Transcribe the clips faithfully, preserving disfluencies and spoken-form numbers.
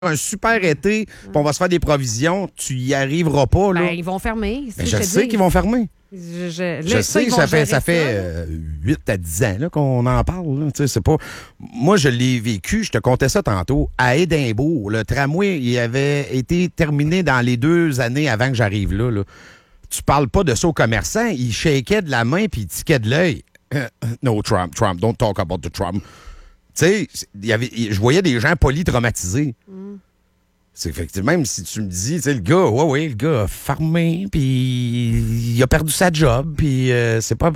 un super été, puis on va se faire des provisions, tu y arriveras pas, là. Ben, ils vont fermer. Ben, je sais qu'ils vont fermer. Je, je, je là, sais, ça, ça fait, ça ça fait euh, huit à dix ans là, qu'on en parle. Là. C'est pas... Moi, je l'ai vécu, je te contais ça tantôt, à Édimbourg. Le tramway, il avait été terminé dans les deux années avant que j'arrive là. là. Tu parles pas de ça aux commerçants, ils shakeaient de la main puis ils tiquaient de l'œil. No Trump, Trump, don't talk about the Trump. Tu sais, je voyais des gens polytraumatisés. Mm. C'est effectivement, même si tu me dis, tu sais, le gars, ouais, ouais, le gars a farmé, puis il a perdu sa job, puis euh, c'est pas.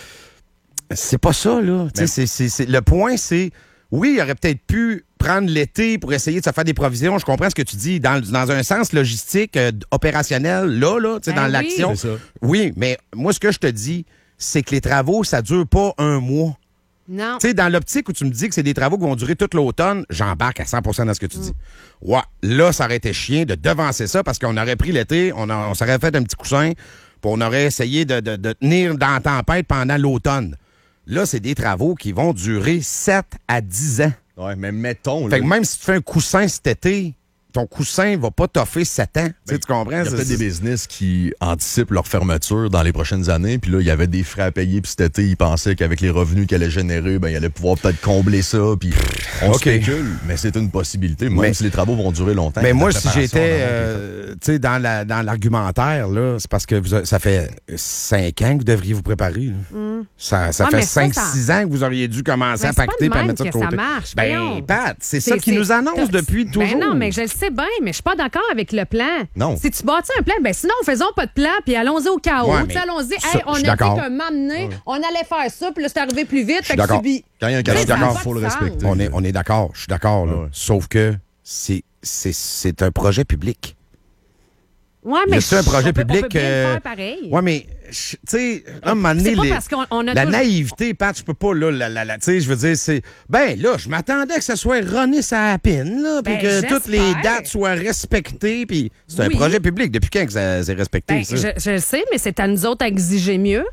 C'est pas ça, là. Mais... C'est, c'est, c'est, le point, c'est. Oui, il aurait peut-être pu prendre l'été pour essayer de se faire des provisions. Je comprends ce que tu dis. Dans, dans un sens logistique, euh, opérationnel, là, là, tu sais, ben dans oui. l'action. C'est ça. Oui, mais moi, ce que je te dis, c'est que les travaux, ça dure pas un mois. Non. Tu sais, dans l'optique où tu me dis que c'est des travaux qui vont durer toute l'automne, j'embarque à cent pour cent dans ce que tu mm. dis. Ouais, là, ça aurait été chien de devancer ça parce qu'on aurait pris l'été, on, a, on s'aurait fait un petit coussin, puis on aurait essayé de, de, de tenir dans la tempête pendant l'automne. Là, c'est des travaux qui vont durer sept à dix ans. Ouais, mais mettons... Fait là... que même si tu fais un coussin cet été, ton coussin va pas toffer sept ans. Ben, tu comprends? Il y a peut-être des business qui anticipent leur fermeture dans les prochaines années, puis là, il y avait des frais à payer, puis cet été, ils pensaient qu'avec les revenus qu'ils allaient générer, ben, ils allaient pouvoir peut-être combler ça, puis on okay. spécule, mais c'est une possibilité, même mais, si les travaux vont durer longtemps. Mais moi, si j'étais euh, dans, la, dans l'argumentaire, là, c'est parce que vous a, ça fait cinq ans que vous devriez vous préparer. Mm. Ça, ça ah, fait cinq six ans que vous auriez dû commencer mais à pacter et mettre ça de côté. Ça marche, ben, Pat, c'est, c'est ça qu'ils nous annoncent depuis toujours. Ben non, mais je le sais bien, mais je suis pas d'accord avec le plan. Non. Si tu bâtis un plan, ben sinon, faisons pas de plan, puis allons-y au chaos. Ouais, allons-y, ça, hey, on a dit qu'un moment donné, ouais. on allait faire ça, puis là, c'est arrivé plus vite, fait que subi. Quand il y a un calendrier, il faut le respecter. On est, on est d'accord, je suis d'accord. Ouais. Sauf que c'est, c'est, c'est un projet public. Ouais, mais c'est un projet on peut, public. On peut bien euh, le faire pareil. Ouais, mais tu sais, à un moment donné, les, parce qu'on, on a la toujours... naïveté, Pat, je peux pas là, la, la, la tu sais, je veux dire, c'est ben là, je m'attendais que ça soit runné sa pine là, puis ben, que j'espère. Toutes les dates soient respectées, puis c'est oui. un projet public. Depuis quand que ça c'est respecté ben, ça? Je, je le sais, mais c'est à nous autres à exiger mieux.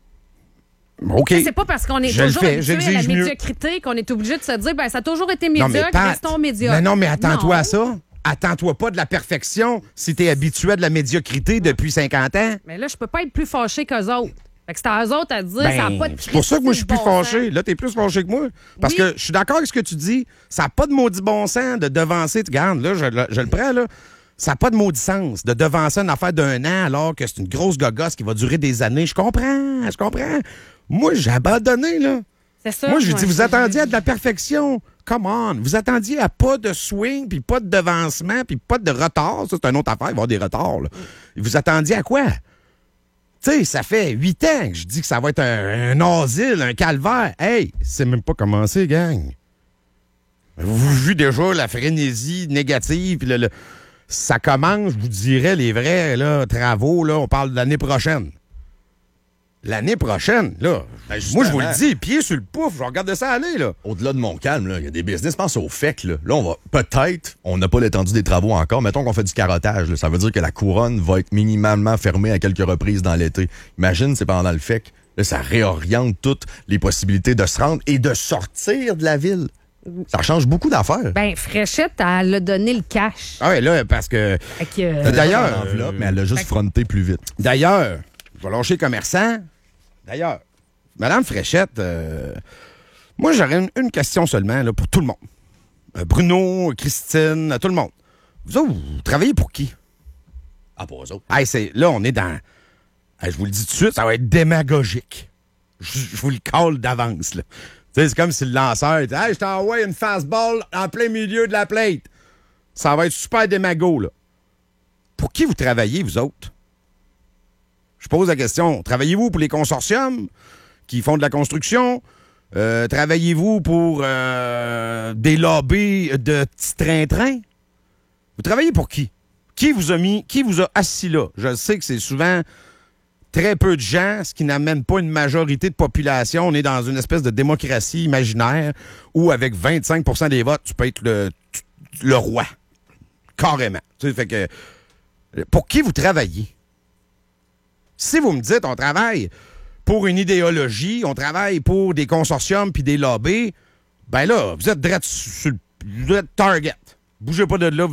OK. C'est pas parce qu'on est je toujours fais, habitué à la mieux. médiocrité qu'on est obligé de se dire ben ça a toujours été médiocre, Pat, restons médiocres. Mais non, mais attends-toi à ça. Attends-toi pas de la perfection si t'es habitué à de la médiocrité depuis cinquante ans. Mais là, je peux pas être plus fâché qu'eux autres. Fait que c'est à eux autres à dire ben, ça n'a pas de c'est pour ça que moi, je suis plus bon fâché. Sens. Là, t'es plus fâché que moi. Parce oui. que je suis d'accord avec ce que tu dis. Ça n'a pas de maudit bon sens de devancer. Tu regardes, là, je, je le prends, là. Ça n'a pas de maudit sens de devancer une affaire d'un an alors que c'est une grosse gogosse qui va durer des années. Je comprends, je comprends. Moi, j'ai abandonné, là. C'est ça. Moi, je dis, vous attendiez à de la perfection. Come on. Vous attendiez à pas de swing, puis pas de devancement, puis pas de retard. Ça, c'est une autre affaire. Il va y avoir des retards, là. Vous attendiez à quoi? Tu sais, ça fait huit ans que je dis que ça va être un, un asile, un calvaire. Hey, c'est même pas commencé, gang. Vous avez vu déjà la frénésie négative, puis le, le, ça commence, je vous dirais, les vrais là, travaux, là, on parle de l'année prochaine. L'année prochaine, là, ben moi, je vous le dis, pied sur le pouf, je regarde ça aller, là. Au-delà de mon calme, là, il y a des business, pense au F E C, là. Là, on va, peut-être, on n'a pas l'étendue des travaux encore, mettons qu'on fait du carottage, là. Ça veut dire que la couronne va être minimalement fermée à quelques reprises dans l'été. Imagine, c'est pendant le F E C. Là, ça réoriente toutes les possibilités de se rendre et de sortir de la ville. Ça change beaucoup d'affaires. Ben, Fréchette, elle a donné le cash. Ah oui, là, parce que... que euh, d'ailleurs... Euh, mais elle a juste fronté plus vite. D'ailleurs, je vais lâcher commerçant. D'ailleurs, Madame Fréchette, euh, moi, j'aurais une, une question seulement là, pour tout le monde. Euh, Bruno, Christine, tout le monde. Vous autres, vous travaillez pour qui? Ah, pour eux autres. Hey, c'est, là, on est dans... Hey, je vous le dis tout de suite, ça va être démagogique. Je, je vous le colle d'avance, là. Tu sais, c'est comme si le lanceur était « Hey, je t'envoie une fastball en plein milieu de la plate. » Ça va être super démago, là. Pour qui vous travaillez, vous autres? Je pose la question. Travaillez-vous pour les consortiums qui font de la construction? Euh, travaillez-vous pour euh, des lobbies de petits train-train? Vous travaillez pour qui? Qui vous a mis, qui vous a assis là? Je sais que c'est souvent très peu de gens, ce qui n'amène pas une majorité de population. On est dans une espèce de démocratie imaginaire où, avec vingt-cinq pour cent des votes, tu peux être le, le roi. Carrément. Tu sais, fait que, pour qui vous travaillez? Si vous me dites, on travaille pour une idéologie, on travaille pour des consortiums puis des lobbies, ben là, vous êtes direct sur le vous êtes target. Bougez pas de là.